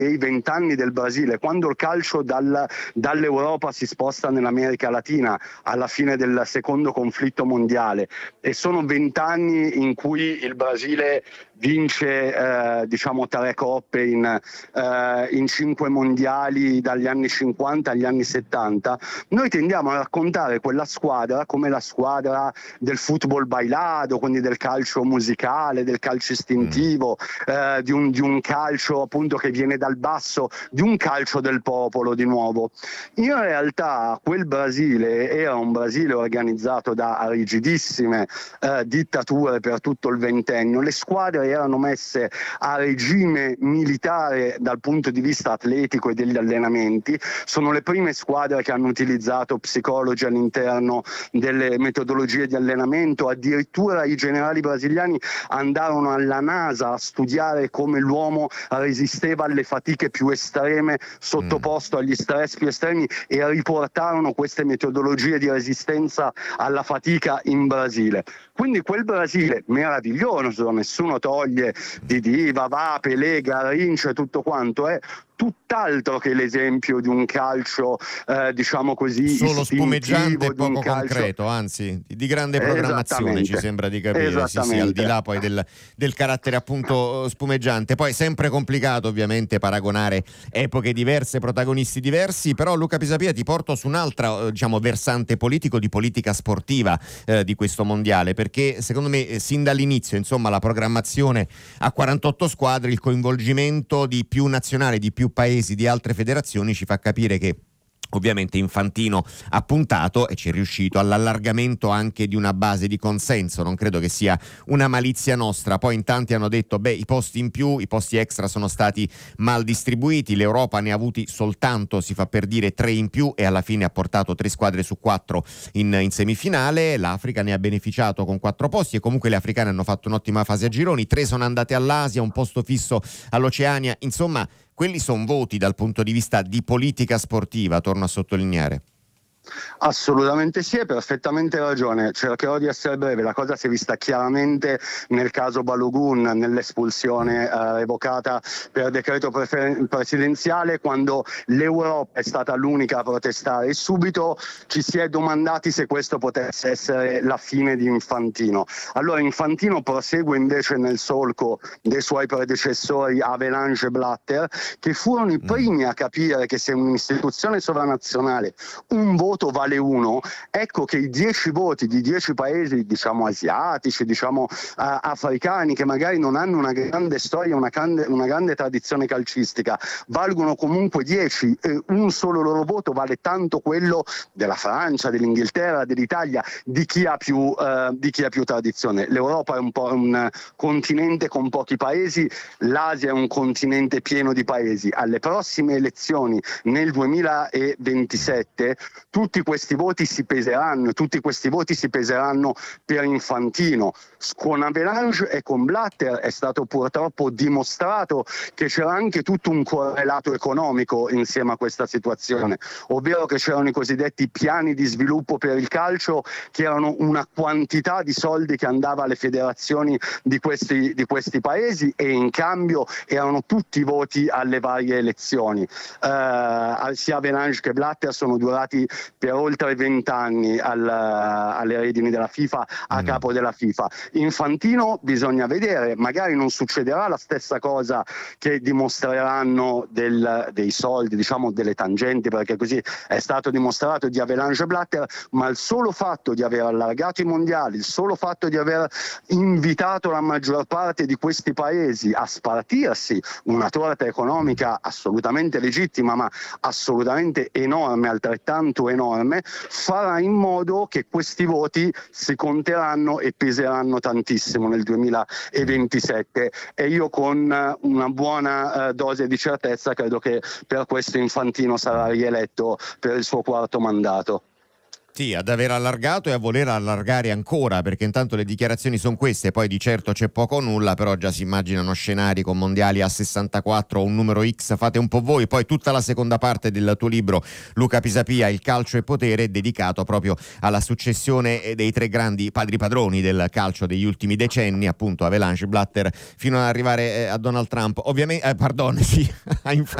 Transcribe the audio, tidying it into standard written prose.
e i 20 anni del Brasile, quando il calcio dall'Europa si sposta nell'America Latina alla fine del secondo conflitto mondiale, e sono 20 anni in cui il Brasile vince 3 coppe in 5 mondiali dagli anni 50 agli anni 70, noi tendiamo a raccontare quella squadra come la squadra del football bailado, quindi del calcio musicale, del calcio istintivo, di un calcio appunto che viene dal basso, di un calcio del popolo di nuovo. In realtà quel Brasile era un Brasile organizzato da rigidissime dittature per tutto il ventennio. Le squadre erano messe a regime militare dal punto di vista atletico e degli allenamenti. Sono le prime squadre che hanno utilizzato psicologi all'interno delle metodologie di allenamento. Addirittura i generali brasiliani andarono alla NASA a studiare come l'uomo resisteva alle fatiche più estreme, sottoposto agli stress più estremi, e riportarono queste metodologie di resistenza alla fatica in Brasile. Quindi quel Brasile meraviglioso, nessuno toglie Didi, Vavà, Pelé, Garrincha e tutto quanto, è tutt'altro che l'esempio di un calcio diciamo così solo spumeggiante e di un poco calcio concreto, anzi di grande programmazione, ci sembra di capire, sì, al di là poi del carattere appunto spumeggiante. Poi sempre complicato ovviamente paragonare epoche diverse, protagonisti diversi, però Luca Pisapia ti porto su un'altra versante politico, di politica sportiva di questo mondiale, perché secondo me sin dall'inizio la programmazione a 48 squadre, il coinvolgimento di più nazionali, di più paesi, di altre federazioni ci fa capire che ovviamente Infantino ha puntato, e ci è riuscito, all'allargamento anche di una base di consenso. Non credo che sia una malizia nostra. Poi in tanti hanno detto i posti in più, i posti extra sono stati mal distribuiti, l'Europa ne ha avuti soltanto, si fa per dire, 3 in più, e alla fine ha portato 3 squadre su 4 in semifinale. L'Africa ne ha beneficiato con 4 posti, e comunque le africane hanno fatto un'ottima fase a gironi, 3 sono andate all'Asia, un posto fisso all'Oceania. Insomma, quelli sono voti dal punto di vista di politica sportiva, torno a sottolineare. Assolutamente sì, hai perfettamente ragione. Cercherò di essere breve. La cosa si è vista chiaramente nel caso Balogun, nell'espulsione revocata per decreto presidenziale, quando l'Europa è stata l'unica a protestare, e subito ci si è domandati se questo potesse essere la fine di Infantino. Allora Infantino prosegue invece nel solco dei suoi predecessori Havelange e Blatter, che furono i primi a capire che se un'istituzione sovranazionale un voto vale 1, ecco che i 10 voti di 10 paesi, asiatici, africani, che magari non hanno una grande storia, una grande tradizione calcistica, valgono comunque 10, e un solo loro voto vale tanto quello della Francia, dell'Inghilterra, dell'Italia, di chi ha più tradizione. L'Europa è un po' un continente con pochi paesi, l'Asia è un continente pieno di paesi. Alle prossime elezioni nel 2027 tutti questi voti si peseranno per Infantino. Con Havelange e con Blatter è stato purtroppo dimostrato che c'era anche tutto un correlato economico insieme a questa situazione, ovvero che c'erano i cosiddetti piani di sviluppo per il calcio, che erano una quantità di soldi che andava alle federazioni di questi paesi, e in cambio erano tutti voti alle varie elezioni. Sia Havelange che Blatter sono durati per oltre 20 anni alle redini della FIFA, a capo della FIFA. Infantino bisogna vedere, magari non succederà la stessa cosa che dimostreranno dei soldi, delle tangenti, perché così è stato dimostrato di Havelange e Blatter, ma il solo fatto di aver allargato i mondiali, il solo fatto di aver invitato la maggior parte di questi paesi a spartirsi una torta economica assolutamente legittima, ma assolutamente enorme, altrettanto enorme, farà in modo che questi voti si conteranno e peseranno tantissimo nel 2027, e io con una buona dose di certezza credo che per questo Infantino sarà rieletto per il suo 4º mandato. Sì, ad aver allargato e a voler allargare ancora, perché intanto le dichiarazioni sono queste, poi di certo c'è poco o nulla, però già si immaginano scenari con mondiali a 64 o un numero X, fate un po' voi. Poi tutta la seconda parte del tuo libro, Luca Pisapia, Il calcio e potere, è dedicato proprio alla successione dei tre grandi padroni del calcio degli ultimi decenni, appunto Avalanche, Blatter, fino ad arrivare a Donald Trump, ovviamente, sì, a